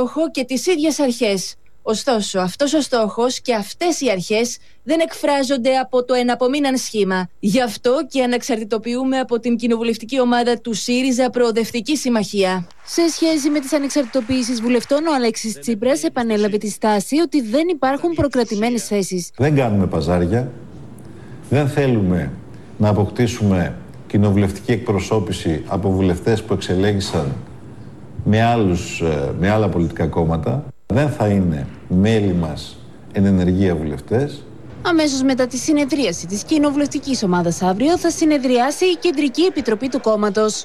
στόχο και τις ίδιες αρχές. Ωστόσο, αυτός ο στόχος και αυτές οι αρχές δεν εκφράζονται από το εναπομείναν σχήμα. Γι' αυτό και ανεξαρτητοποιούμε από την κοινοβουλευτική ομάδα του ΣΥΡΙΖΑ Προοδευτική Συμμαχία. Σε σχέση με τις ανεξαρτητοποιήσεις βουλευτών, ο Αλέξης Τσίπρας επανέλαβε τη στάση ότι δεν υπάρχουν προκρατημένες θέσεις. Δεν κάνουμε παζάρια. Δεν θέλουμε να αποκτήσουμε κοινοβουλευτική εκπροσώπηση από βουλευτές που εξελέγησαν με άλλα πολιτικά κόμματα. Δεν θα είναι μέλη μας εν ενεργεία βουλευτές. Αμέσως μετά τη συνεδρίαση της κοινοβουλευτικής ομάδας αύριο θα συνεδριάσει η Κεντρική Επιτροπή του κόμματος.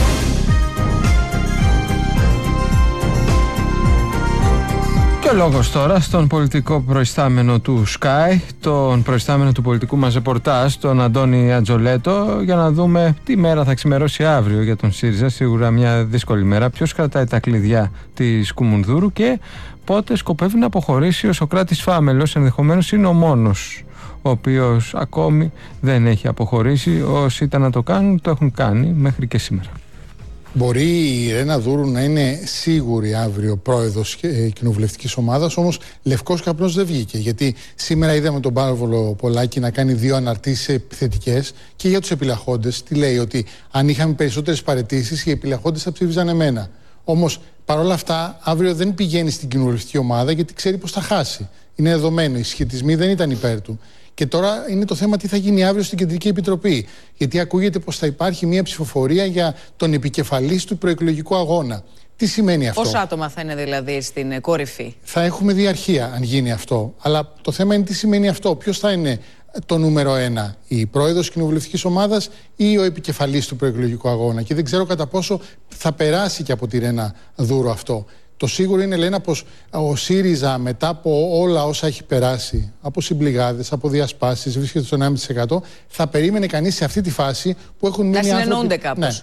Και ο λόγος τώρα στον πολιτικό προϊστάμενο του Sky, τον προϊστάμενο του πολιτικού μας ρεπορτάζ, τον Αντώνη Ατζολέτο, για να δούμε τι μέρα θα ξημερώσει αύριο για τον ΣΥΡΙΖΑ. Σίγουρα μια δύσκολη μέρα. Ποιος κρατάει τα κλειδιά της Κουμουνδούρου και πότε σκοπεύει να αποχωρήσει ο Σωκράτης Φάμελος? Ενδεχομένως είναι ο μόνος ο οποίος ακόμη δεν έχει αποχωρήσει. Όσοι ήταν να το κάνουν, το έχουν κάνει μέχρι και σήμερα. Μπορεί η Ρένα Δούρου να είναι σίγουρη αύριο πρόεδρος κοινοβουλευτικής ομάδας, όμως λευκός καπνός δεν βγήκε. Γιατί σήμερα είδαμε τον Παύλο Πολάκη να κάνει 2 αναρτήσεις επιθετικές και για τους επιλαχόντες. Τι λέει? Ότι αν είχαμε περισσότερες παραιτήσεις, οι επιλαχόντες θα ψήφιζαν εμένα. Όμως παρόλα αυτά, αύριο δεν πηγαίνει στην κοινοβουλευτική ομάδα γιατί ξέρει πως θα χάσει. Είναι δεδομένο. Οι σχετισμοί δεν ήταν υπέρ του. Και τώρα είναι το θέμα τι θα γίνει αύριο στην Κεντρική Επιτροπή. Γιατί ακούγεται πως θα υπάρχει μια ψηφοφορία για τον επικεφαλής του προεκλογικού αγώνα. Τι σημαίνει αυτό? Πόσα άτομα θα είναι δηλαδή στην κορυφή? Θα έχουμε διαρχία αν γίνει αυτό. Αλλά το θέμα είναι τι σημαίνει αυτό. Ποιος θα είναι το νούμερο 1, η πρόεδρος κοινοβουλευτικής ομάδας ή ο επικεφαλής του προεκλογικού αγώνα? Και δεν ξέρω κατά πόσο θα περάσει και από τη Ρένα Δούρου αυτό. Το σίγουρο είναι, Λένα, πως ο ΣΥΡΙΖΑ μετά από όλα όσα έχει περάσει, από συμπληγάδες, από διασπάσεις, βρίσκεται στο 1,5%, θα περίμενε κανείς σε αυτή τη φάση που έχουν μείνει άνθρωποι... Να συνεννοούνται κάπως. Ναι.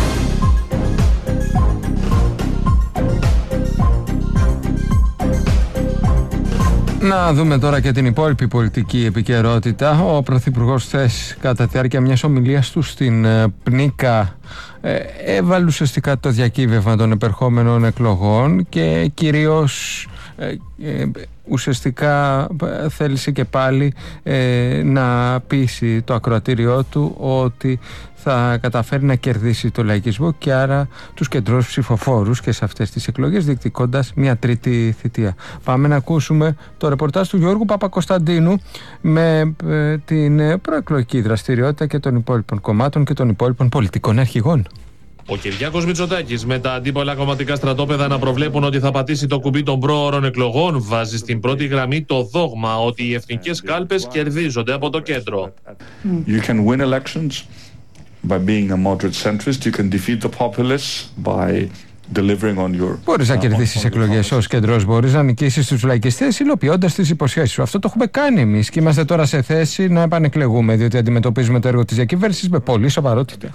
Να δούμε τώρα και την υπόλοιπη πολιτική επικαιρότητα. Ο Πρωθυπουργός χθες, κατά τη διάρκεια μιας ομιλίας του στην Πνίκα, έβαλε ουσιαστικά το διακύβευμα των επερχόμενων εκλογών και κυρίως ουσιαστικά θέλησε και πάλι να πείσει το ακροατήριό του ότι θα καταφέρει να κερδίσει το λαϊκισμό και άρα τους κεντρούς ψηφοφόρους και σε αυτές τις εκλογές, διεκδικώντας μια τρίτη θητεία. Πάμε να ακούσουμε το ρεπορτάζ του Γιώργου Παπακοσταντίνου με την προεκλογική δραστηριότητα και των υπόλοιπων κομμάτων και των υπόλοιπων πολιτικών αρχηγών. Ο Κυριάκος Μητσοτάκης, με τα αντίπαλα κομματικά στρατόπεδα να προβλέπουν ότι θα πατήσει το κουμπί των πρόωρων εκλογών, βάζει στην πρώτη γραμμή το δόγμα ότι οι εθνικές κάλπες κερδίζονται από το κέντρο. You can win elections by being a moderate centrist. You can defeat the populists by delivering on your... Μπορείς να κερδίσεις εκλογές ως κεντρός, μπορείς να νικήσεις τους λαϊκιστές υλοποιώντας τις υποσχέσεις σου. Αυτό το έχουμε κάνει εμείς και είμαστε τώρα σε θέση να επανεκλεγούμε, διότι αντιμετωπίζουμε το έργο της διακυβέρνησης με πολύ σοβαρότητα.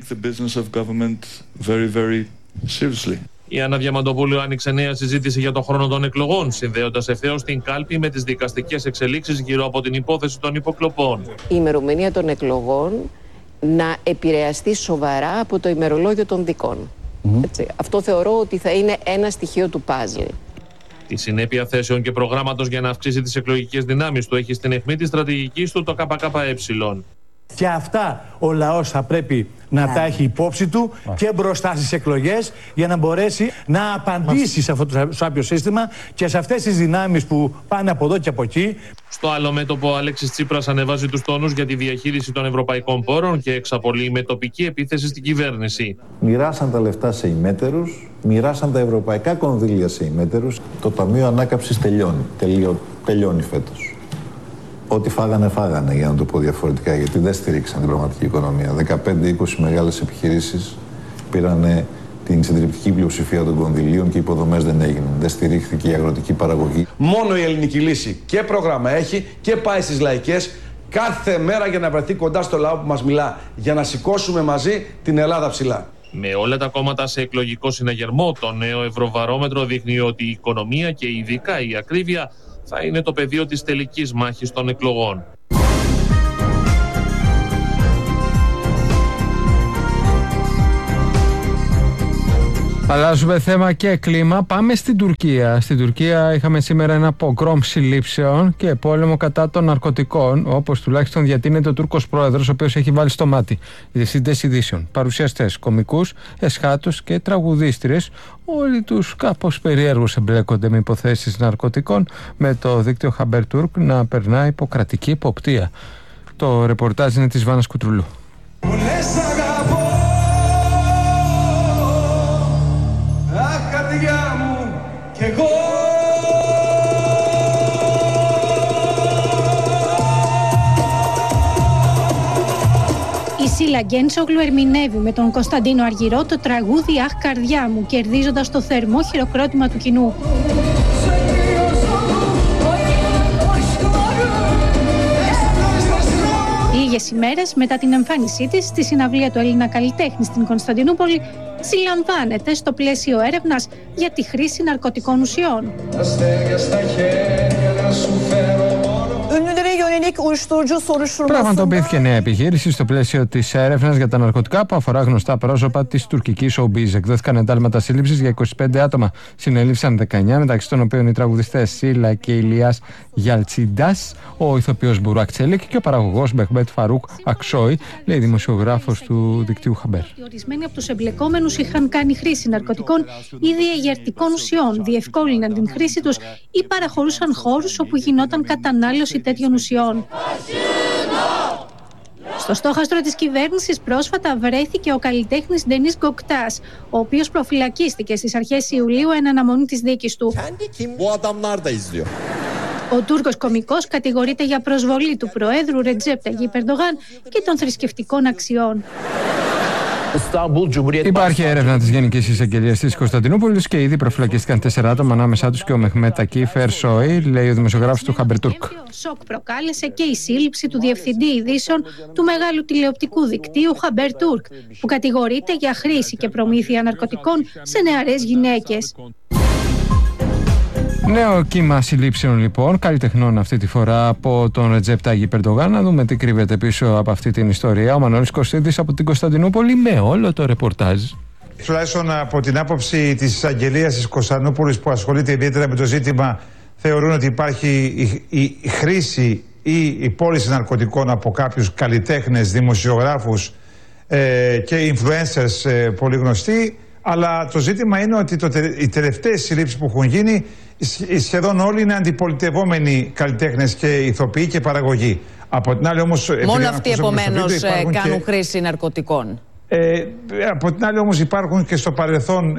Η Άννα Διαμαντοπούλου άνοιξε νέα συζήτηση για το χρόνο των εκλογών, συνδέοντας ευθέως την κάλπη με τις δικαστικές εξελίξεις γύρω από την υπόθεση των υποκλοπών. Η ημερομηνία των εκλογών να επηρεαστεί σοβαρά από το ημερολόγιο των δικών. Έτσι. Αυτό θεωρώ ότι θα είναι ένα στοιχείο του παζλ. Τη συνέπεια θέσεων και προγράμματος για να αυξήσει τις εκλογικές δυνάμεις του έχει στην αιχμή της στρατηγικής του το ΚΚΕ. Και αυτά ο λαός θα πρέπει να τα έχει υπόψη του και μπροστά στις εκλογές για να μπορέσει να απαντήσει σε αυτό το σάπιο σύστημα και σε αυτές τις δυνάμεις που πάνε από εδώ και από εκεί. Στο άλλο μέτωπο, ο Αλέξης Τσίπρας ανεβάζει τους τόνους για τη διαχείριση των ευρωπαϊκών πόρων και εξαπολύει με τοπική επίθεση στην κυβέρνηση. Μοιράσαν τα λεφτά σε ημέτερους, μοιράσαν τα ευρωπαϊκά κονδύλια σε ημέτερους. Το Ταμείο Ανάκαμψης τελειώνει φέτος. Ό,τι φάγανε για να το πω διαφορετικά, γιατί δεν στηρίξαν την πραγματική οικονομία. 15-20 μεγάλες επιχειρήσεις πήραν την συντριπτική πλειοψηφία των κονδυλίων και οι υποδομές δεν έγιναν. Δεν στηρίχθηκε η αγροτική παραγωγή. Μόνο η ελληνική λύση και πρόγραμμα έχει και πάει στις λαϊκές κάθε μέρα για να βρεθεί κοντά στο λαό που μας μιλά. Για να σηκώσουμε μαζί την Ελλάδα ψηλά. Με όλα τα κόμματα σε εκλογικό συναγερμό, το νέο Ευρωβαρόμετρο δείχνει ότι η οικονομία και ειδικά η ακρίβεια θα είναι το πεδίο της τελικής μάχης των εκλογών. Αλλάζουμε θέμα και κλίμα. Πάμε στην Τουρκία. Στην Τουρκία είχαμε σήμερα ένα πογκρόμ συλλήψεων και πόλεμο κατά των ναρκωτικών, όπως τουλάχιστον διατείνεται ο Τούρκος πρόεδρος, ο οποίος έχει βάλει στο μάτι διευθυντές ειδήσεων, παρουσιαστές, κωμικούς, εσχάτους και τραγουδίστριες. Όλοι τους κάπως περίεργους εμπλέκονται με υποθέσεις ναρκωτικών, με το δίκτυο Haberturk να περνάει υποκρατική υποπτία. Το ρεπορτάζ είναι της Βάνας Κουτρουλού. Η Σίλα Γκέντσογλου ερμηνεύει με τον Κωνσταντίνο Αργυρό το τραγούδι «Αχ καρδιά μου», κερδίζοντας το θερμό χειροκρότημα του κοινού. Λίγες ημέρες μετά την εμφάνισή της στη συναυλία του Έλληνα καλλιτέχνη στην Κωνσταντινούπολη, συλλαμβάνεται στο πλαίσιο έρευνας για τη χρήση ναρκωτικών ουσιών. Πραγματοποιήθηκε νέα επιχείρηση στο πλαίσιο της έρευνας για τα ναρκωτικά που αφορά γνωστά πρόσωπα της τουρκικής showbiz. Εκδόθηκαν εντάλματα σύλληψης για 25 άτομα. Συνελήφθησαν 19, μεταξύ των οποίων οι τραγουδιστές Σίλα και Ηλίας Γιαλτσιντάς, ο ηθοποιός Μπουράκ Τσέλικ και ο παραγωγός Μπεχμέτ Φαρούκ Αξόη, λέει δημοσιογράφος του δικτύου Χαμπέρ. Ορισμένοι από τους εμπλεκόμενους είχαν κάνει χρήση ναρκωτικών ή διαγερτικών ουσιών, διευκόλυναν την χρήση τους ή παραχωρούσαν χώρους όπου γινόταν κατανάλωση τέτοιων ουσιών. Στο στόχαστρο της κυβέρνησης πρόσφατα βρέθηκε ο καλλιτέχνης Ντενίς Γκοκτάς, ο οποίος προφυλακίστηκε στις αρχές Ιουλίου εν αναμονή της δίκης του. Ο Τούρκος κωμικός κατηγορείται για προσβολή του Προέδρου Ρετζέπ Ταγιπ Ερντογάν και των θρησκευτικών αξιών. Υπάρχει έρευνα της Γενικής Εισαγγελίας της Κωνσταντινούπολης και ήδη προφυλακίστηκαν 4 άτομα, ανάμεσά τους και ο Μεχμέτ Ακίφ Ερσόη, λέει ο δημοσιογράφος του Haberturk. Σοκ προκάλεσε και η σύλληψη του διευθυντή ειδήσεων του μεγάλου τηλεοπτικού δικτύου Haberturk, που κατηγορείται για χρήση και προμήθεια ναρκωτικών σε νεαρές γυναίκες. Νέο κύμα συλλήψεων λοιπόν, καλλιτεχνών αυτή τη φορά από τον Ρετζέπ Ταγιπ Ερντογάν. Να δούμε τι κρύβεται πίσω από αυτή την ιστορία. Ο Μανώλης Κωστίδης από την Κωνσταντινούπολη με όλο το ρεπορτάζ. Τουλάχιστον από την άποψη της εισαγγελίας της Κωνσταντινούπολης που ασχολείται ιδιαίτερα με το ζήτημα, θεωρούν ότι υπάρχει η χρήση ή η πώληση ναρκωτικών από κάποιους καλλιτέχνες, δημοσιογράφους και influencers πολύ γνωστοί. Αλλά το ζήτημα είναι ότι οι τελευταίες συλλήψεις που έχουν γίνει σχεδόν όλοι είναι αντιπολιτευόμενοι καλλιτέχνες και ηθοποιοί και παραγωγοί. Από την άλλη όμως, μόνο αυτοί επομένως κάνουν χρήση ναρκωτικών. Από την άλλη όμως υπάρχουν και στο παρελθόν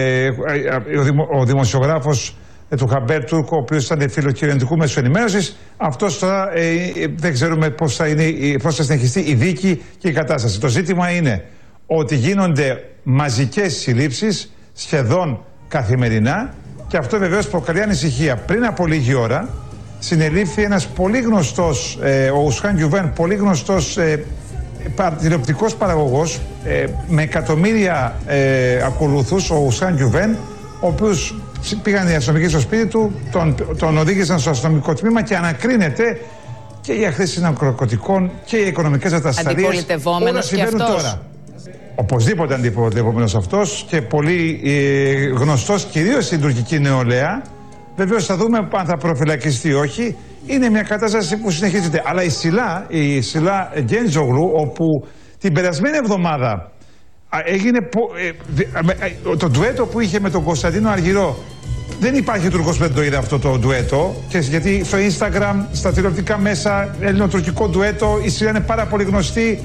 ο δημοσιογράφος του Haberturk, ο οποίος ήταν φιλοκυριωτικού μέσου ενημέρωσης. Αυτός τώρα δεν ξέρουμε πώς θα συνεχιστεί η δίκη και η κατάσταση. Το ζήτημα είναι ότι γίνονται μαζικές συλλήψεις σχεδόν καθημερινά και αυτό βεβαίως προκαλεί ανησυχία. Πριν από λίγη ώρα συνελήφθη ένας πολύ γνωστός, ο Ουσχάν Γιουβέν, πολύ γνωστός τηλεοπτικός παραγωγός με εκατομμύρια ακολούθους, ο Ουσχάν Γιουβέν, ο οποίος πήγαν οι αστυνομικοί στο σπίτι του, τον οδήγησαν στο αστυνομικό τμήμα και ανακρίνεται και για χρήση ναρκωτικών και για οικονομικές ατασταλίες. Αντιπολιτευόμενος και αυτός. Τώρα. Οπωσδήποτε αντιπολιτευόμενος αυτός και πολύ γνωστός κυρίως στην τουρκική νεολαία. Βεβαίως θα δούμε αν θα προφυλακιστεί ή όχι. Είναι μια κατάσταση που συνεχίζεται. Αλλά η Σίλα Γκέντσογλου, όπου την περασμένη εβδομάδα έγινε το ντουέτο που είχε με τον Κωνσταντίνο Αργυρό. Δεν υπάρχει Τουρκός που δεν το είδε αυτό το ντουέτο. Γιατί στο Instagram, στα τηλεοπτικά μέσα, ελληνοτουρκικό ντουέτο, η Σίλα είναι πάρα πολύ γνωστή.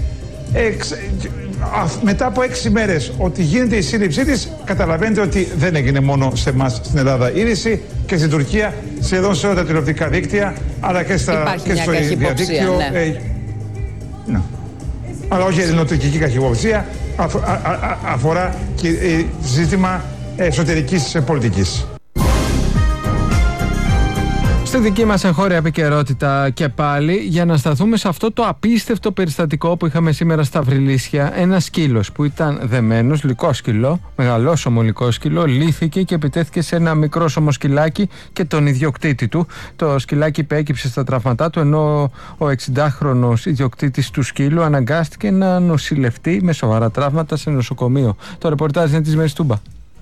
Μετά από 6 μέρες ότι γίνεται η σύλληψή της, καταλαβαίνετε ότι δεν έγινε μόνο σε εμάς στην Ελλάδα είδηση και στην Τουρκία, σχεδόν σε όλα τα τηλεοπτικά δίκτυα, αλλά και στο διαδίκτυο. Ναι. Αλλά όχι ελληνοτουρκική καχυποψία, αφορά και ζήτημα εσωτερικής πολιτικής. Στη δική μας εγχώρια επικαιρότητα και πάλι, για να σταθούμε σε αυτό το απίστευτο περιστατικό που είχαμε σήμερα στα Βρυλίσια. Ένα σκύλος που ήταν δεμένος, λυκόσκυλο, μεγαλόσωμο λυκόσκυλο, λύθηκε και επιτέθηκε σε ένα μικρόσωμο σκυλάκι και τον ιδιοκτήτη του. Το σκυλάκι υπέκυψε στα τραύματά του, ενώ ο 60χρονος ιδιοκτήτης του σκύλου αναγκάστηκε να νοσηλευτεί με σοβαρά τραύματα σε νοσοκομείο. Το ρεπορτάζ είναι της Μέρης Τούμπα.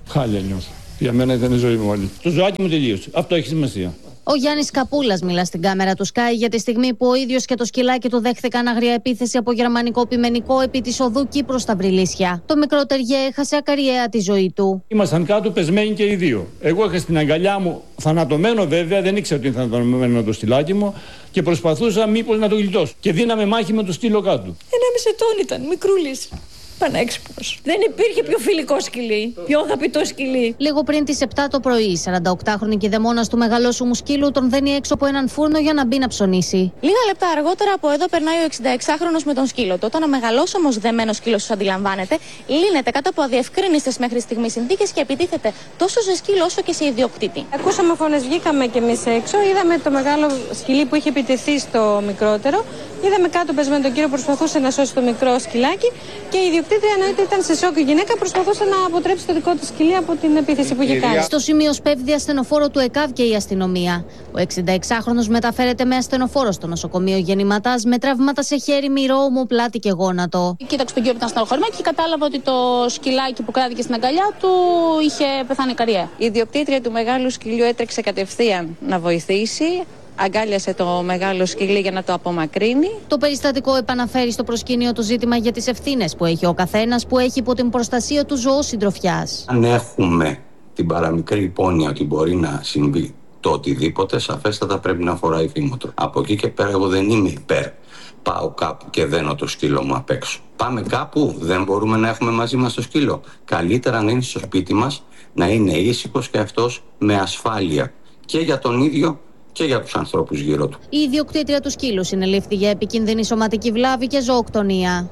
Χάλια νιώθω. Για μένα ήταν η ζωή μου όλη. Το ζωάκι μου τελείωσε. Αυτό έχει σημασία. Ο Γιάννης Καπούλας μιλά στην κάμερα του Sky για τη στιγμή που ο ίδιος και το σκυλάκι του δέχθηκαν αγρία επίθεση από γερμανικό πειμενικό επί της οδού Κύπρος-Σταυριλίσια. Το μικρό τεριέ έχασε ακαριαία τη ζωή του. Ήμασταν κάτω πεσμένοι και οι δύο. Εγώ είχα στην αγκαλιά μου, θανατωμένο βέβαια, δεν ήξερα ότι ήταν θανατωμένο το σκυλάκι μου και προσπαθούσα μήπως να το γλιτώσω. Και δίναμε μάχη με το σκύλο κάτω. 1,5 ετών ήταν, μικρούλης. Πανέξυπνος. Δεν υπήρχε πιο φιλικό σκυλί, πιο αγαπητό σκυλί. Λίγο πριν τις 7 το πρωί, η 48χρονη κηδεμόνας του μεγαλόσωμου σκύλου τον δένει έξω από έναν φούρνο για να μπει να ψωνίσει. Λίγα λεπτά αργότερα από εδώ περνάει ο 66χρονος με τον σκύλο. Όταν ο μεγαλόσωμος δεμένος σκύλος, σας αντιλαμβάνετε, λύνεται κάτω από αδιευκρίνιστες μέχρι στιγμή συνθήκες και επιτίθεται τόσο σε σκύλο όσο και σε ιδιοκτήτη. Ακούσαμε φωνές, βγήκαμε κι εμείς έξω. Είδαμε το μεγάλο σκυλί που είχε επιτεθεί στο μικρότερο. Είδαμε κάτω πεσμένο τον κύριο που προσπαθούσε να σώσει το μικρό σκυλάκι και η ιδιοκτήτρια εννοείται ήταν σε σοκ. Η γυναίκα προσπαθούσε να αποτρέψει το δικό της σκυλί από την επίθεση που είχε κάνει. Στο σημείο σπέβδει ασθενοφόρο του ΕΚΑΒ και η αστυνομία. Ο 66χρονος μεταφέρεται με ασθενοφόρο στο νοσοκομείο Γεννηματάς με τραύματα σε χέρι, μυρό, ομοπλάτη και γόνατο. Κοίταξε τον κύριο που ήταν στενοχωρημένο και κατάλαβα ότι το σκυλάκι που κράτηκε στην αγκαλιά του είχε πεθάνει καριέ. Η ιδιοκτήτρια του μεγάλου σκυλιού έτρεξε κατευθείαν να βοηθήσει. Αγκάλιασε το μεγάλο σκυλί για να το απομακρύνει. Το περιστατικό επαναφέρει στο προσκήνιο το ζήτημα για τις ευθύνες που έχει ο καθένας που έχει υπό την προστασία του ζωοσυντροφιάς. Αν έχουμε την παραμικρή υπόνοια ότι μπορεί να συμβεί το οτιδήποτε, σαφέστατα πρέπει να φοράει φήμοτρο. Από εκεί και πέρα, εγώ δεν είμαι υπέρ. Πάω κάπου και δένω το σκύλο μου απ' έξω. Πάμε κάπου, δεν μπορούμε να έχουμε μαζί μας το σκύλο. Καλύτερα να είναι στο σπίτι μας, να είναι ήσυχος και αυτός με ασφάλεια και για τον ίδιο και για τους ανθρώπους γύρω του. Η ιδιοκτήτρια του σκύλου συνελήφθη για επικίνδυνη σωματική βλάβη και ζωοκτονία.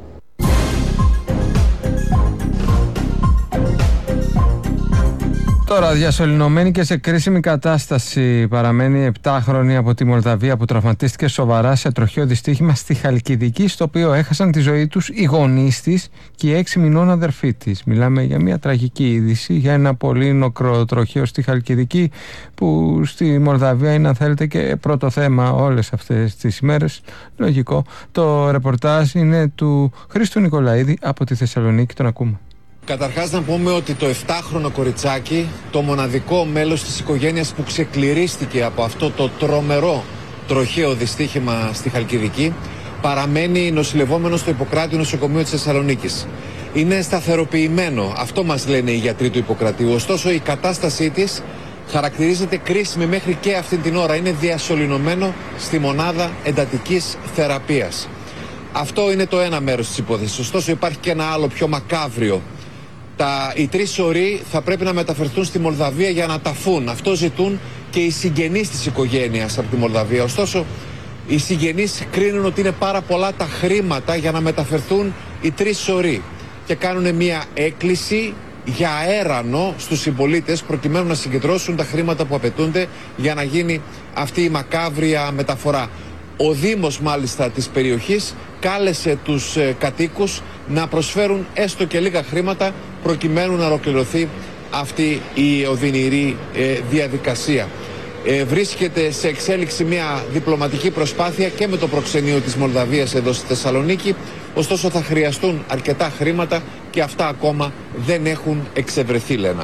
Τώρα διασωληνωμένη και σε κρίσιμη κατάσταση παραμένει 7χρονη από τη Μολδαβία που τραυματίστηκε σοβαρά σε τροχαίο δυστύχημα στη Χαλκιδική, στο οποίο έχασαν τη ζωή τους οι γονείς της και η 6 μηνών αδερφή της. Μιλάμε για μια τραγική είδηση, για ένα πολύ νοκρό τροχαίο στη Χαλκιδική που στη Μολδαβία είναι, αν θέλετε, και πρώτο θέμα όλες αυτές τις ημέρες. Λογικό. Το ρεπορτάζ είναι του Χρήστου Νικολαίδη από τη Θεσσαλονίκη. Τον ακούμε. Καταρχάς να πούμε ότι το 7χρονο κοριτσάκι, το μοναδικό μέλος της οικογένειας που ξεκληρίστηκε από αυτό το τρομερό τροχαίο δυστύχημα στη Χαλκιδική, παραμένει νοσηλευόμενο στο Ιπποκράτιο νοσοκομείο της Θεσσαλονίκης. Είναι σταθεροποιημένο, αυτό μας λένε οι γιατροί του Ιπποκρατίου. Ωστόσο η κατάστασή της χαρακτηρίζεται κρίσιμη μέχρι και αυτή την ώρα. Είναι διασωληνωμένο στη μονάδα εντατικής θεραπείας. Αυτό είναι το ένα μέρος της υπόθεσης. Ωστόσο υπάρχει και ένα άλλο πιο μακάβριο. Οι 3 οροί θα πρέπει να μεταφερθούν στη Μολδαβία για να ταφούν. Αυτό ζητούν και οι συγγενείς της οικογένειας από τη Μολδαβία. Ωστόσο, οι συγγενείς κρίνουν ότι είναι πάρα πολλά τα χρήματα για να μεταφερθούν οι 3 οροί και κάνουν μια έκκληση για αέρανο στους συμπολίτες προκειμένου να συγκεντρώσουν τα χρήματα που απαιτούνται για να γίνει αυτή η μακάβρια μεταφορά. Ο Δήμος μάλιστα της περιοχής κάλεσε τους κατοίκους να προσφέρουν έστω και λίγα χρήματα προκειμένου να ολοκληρωθεί αυτή η οδυνηρή διαδικασία. Βρίσκεται σε εξέλιξη μια διπλωματική προσπάθεια και με το προξενείο της Μολδαβίας εδώ στη Θεσσαλονίκη, ωστόσο θα χρειαστούν αρκετά χρήματα και αυτά ακόμα δεν έχουν εξευρεθεί, λένε.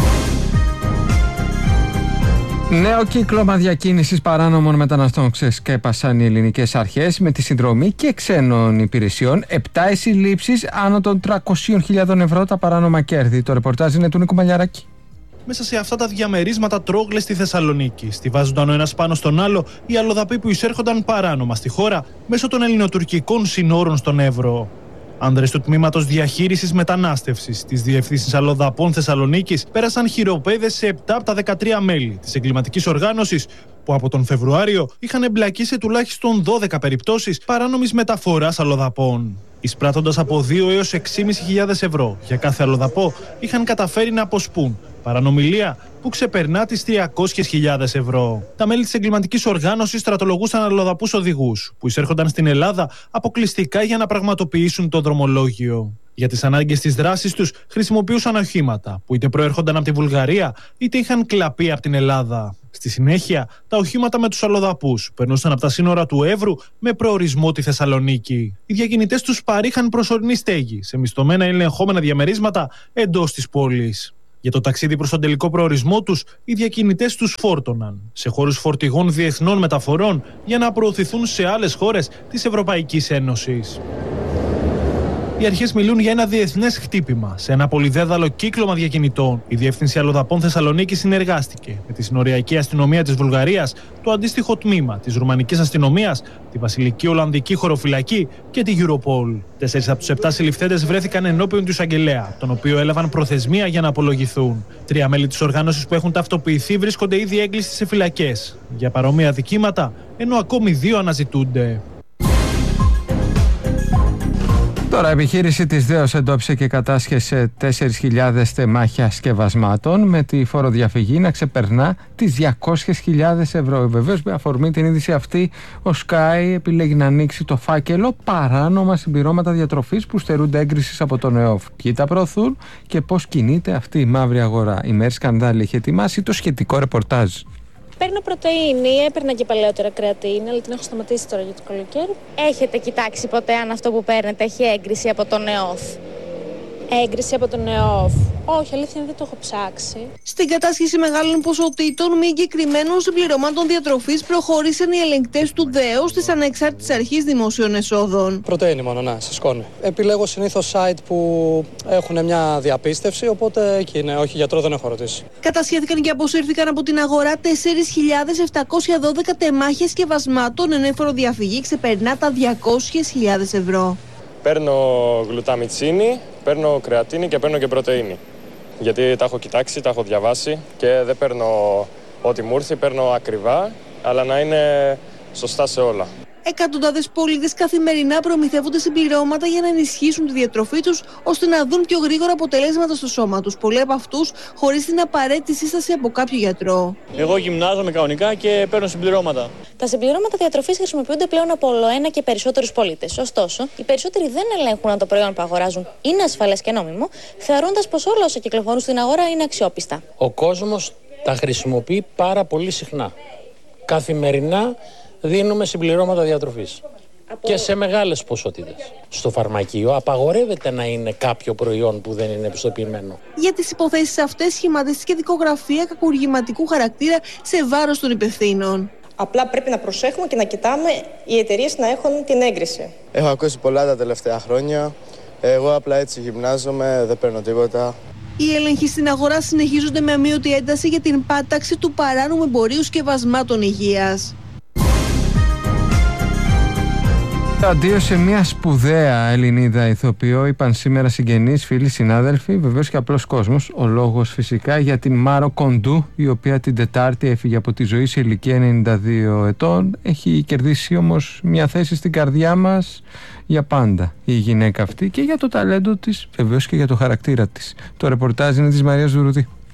Νέο κύκλωμα διακίνησης παράνομων μεταναστών ξεσκέπασαν οι ελληνικές αρχές με τη συνδρομή και ξένων υπηρεσιών. 7 συλλήψεις, άνω των 300.000 ευρώ τα παράνομα κέρδη. Το ρεπορτάζ είναι του Νίκου Μαλιαράκη. Μέσα σε αυτά τα διαμερίσματα τρόγλες στη Θεσσαλονίκη, στιβάζονταν ο ένας πάνω στον άλλο οι αλλοδαποί που εισέρχονταν παράνομα στη χώρα μέσω των ελληνοτουρκικών συνόρων στον Εύρο. Άνδρες του Τμήματος Διαχείρισης Μετανάστευσης της Διευθύνσης Αλλοδαπών Θεσσαλονίκης πέρασαν χειροπέδες σε 7 από τα 13 μέλη της εγκληματικής οργάνωσης που από τον Φεβρουάριο είχαν εμπλακεί σε τουλάχιστον 12 περιπτώσεις παράνομης μεταφοράς αλλοδαπών. Εισπράττοντας από 2 έως 6.500 ευρώ για κάθε αλλοδαπό, είχαν καταφέρει να αποσπούν παρανομιλία που ξεπερνά τις 300.000 ευρώ. Τα μέλη της εγκληματικής οργάνωσης στρατολογούσαν αλλοδαπούς οδηγούς που εισέρχονταν στην Ελλάδα αποκλειστικά για να πραγματοποιήσουν το δρομολόγιο. Για τις ανάγκες της δράσης τους χρησιμοποιούσαν οχήματα που είτε προέρχονταν από τη Βουλγαρία είτε είχαν κλαπεί από την Ελλάδα. Στη συνέχεια, τα οχήματα με τους αλλοδαπούς περνούσαν από τα σύνορα του Εύρου με προορισμό τη Θεσσαλονίκη. Οι διακινητές τους παρήχαν προσωρινή στέγη σε μισθωμένα ή ελεγχόμενα διαμερίσματα εντός της πόλης. Για το ταξίδι προς τον τελικό προορισμό τους, οι διακινητές τους φόρτωναν σε χώρους φορτηγών διεθνών μεταφορών για να προωθηθούν σε άλλες χώρες της Ευρωπαϊκής Ένωσης. Οι αρχές μιλούν για ένα διεθνές χτύπημα σε ένα πολυδέδαλο κύκλωμα διακινητών. Η Διεύθυνση Αλλοδαπών Θεσσαλονίκης συνεργάστηκε με τη Συνοριακή Αστυνομία της Βουλγαρίας, το αντίστοιχο τμήμα της Ρουμανικής Αστυνομίας, τη Βασιλική Ολλανδική Χωροφυλακή και τη Europol. 4 από τους 7 συλληφθέντες βρέθηκαν ενώπιον του εισαγγελέα, τον οποίο έλαβαν προθεσμία για να απολογηθούν. 3 μέλη της οργάνωσης που έχουν ταυτοποιηθεί βρίσκονται ήδη έγκλειστοι σε φυλακές για παρόμοια δικήματα, ενώ ακόμη 2 αναζητούνται. Τώρα, η επιχείρηση της ΔΕΟΣ εντόπισε και κατάσχεσε 4.000 τεμάχια σκευασμάτων, με τη φοροδιαφυγή να ξεπερνά τις 200.000 ευρώ. Βεβαίως, με αφορμή την είδηση αυτή, ο Sky επιλέγει να ανοίξει το φάκελο παράνομα συμπληρώματα διατροφής που στερούνται έγκρισης από τον ΕΟΦ. Ποιοι τα προωθούν και πώς κινείται αυτή η μαύρη αγορά. Η Μέρη Σκανδάλη έχει ετοιμάσει το σχετικό ρεπορτάζ. Παίρνω πρωτεΐνη, έπαιρνα και παλαιότερα κρεατίνη, αλλά την έχω σταματήσει τώρα για το καλοκαίρι. Έχετε κοιτάξει ποτέ αν αυτό που παίρνετε έχει έγκριση από τον ΕΟΦ? Έγκριση από τον ΕΟΦ? Όχι, αλήθεια δεν το έχω ψάξει. Στην κατάσχεση μεγάλων ποσοτήτων μη εγκεκριμένων συμπληρωμάτων διατροφής προχώρησαν οι ελεγκτές του ΔΕΟΣ της Ανεξάρτητης Αρχής Δημοσίων Εσόδων. Πρωτεΐνη μόνο, ναι, σε σκόνη. Επιλέγω συνήθως site που έχουν μια διαπίστευση, οπότε εκεί είναι. Όχι, γιατρό δεν έχω ρωτήσει. Κατασχέθηκαν και αποσύρθηκαν από την αγορά 4.712 τεμάχια σκευασμάτων, ενώ η φοροδιαφυγή ξεπερνά τα 200.000 ευρώ. Παίρνω γλουταμιτσίνη, παίρνω κρεατίνη και παίρνω και πρωτεΐνη. Γιατί τα έχω κοιτάξει, τα έχω διαβάσει και δεν παίρνω ό,τι μου ήρθε, παίρνω ακριβά, αλλά να είναι σωστά σε όλα. Εκατοντάδες πολίτες καθημερινά προμηθεύονται συμπληρώματα για να ενισχύσουν τη διατροφή τους, ώστε να δουν πιο γρήγορα αποτελέσματα στο σώμα τους. Πολλοί από αυτούς χωρίς την απαραίτητη σύσταση από κάποιο γιατρό. Εγώ γυμνάζομαι κανονικά και παίρνω συμπληρώματα. Τα συμπληρώματα διατροφής χρησιμοποιούνται πλέον από ολοένα και περισσότερους πολίτες. Ωστόσο, οι περισσότεροι δεν ελέγχουν αν το προϊόν που αγοράζουν είναι ασφαλές και νόμιμο, θεωρώντας πως όλα όσα κυκλοφορούν στην αγορά είναι αξιόπιστα. Ο κόσμος τα χρησιμοποιεί πάρα πολύ συχνά. Καθημερινά δίνουμε συμπληρώματα διατροφής και σε μεγάλες ποσότητες. Στο φαρμακείο απαγορεύεται να είναι κάποιο προϊόν που δεν είναι επιστοποιημένο. Για τις υποθέσεις αυτές σχηματίστηκε δικογραφία κακουργηματικού χαρακτήρα σε βάρος των υπευθύνων. Απλά πρέπει να προσέχουμε και να κοιτάμε οι εταιρείες να έχουν την έγκριση. Έχω ακούσει πολλά τα τελευταία χρόνια. Εγώ απλά έτσι γυμνάζομαι, δεν παίρνω τίποτα. Οι έλεγχοι στην αγορά συνεχίζονται με αμύωτη ένταση για την πάταξη του παράνομου εμπορίου σκευασμάτων υγείας. Αντίο σε μια σπουδαία Ελληνίδα ηθοποιό, είπαν σήμερα συγγενείς, φίλοι, συνάδελφοι, βεβαίως και απλός κόσμος. Ο λόγος φυσικά για την Μάρο Κοντού, η οποία την Τετάρτη έφυγε από τη ζωή σε ηλικία 92 ετών. Έχει κερδίσει όμως μια θέση στην καρδιά μας για πάντα η γυναίκα αυτή, και για το ταλέντο της, βεβαίως και για το χαρακτήρα της. Το ρεπορτάζ είναι της Μαρίας Δουρουδή.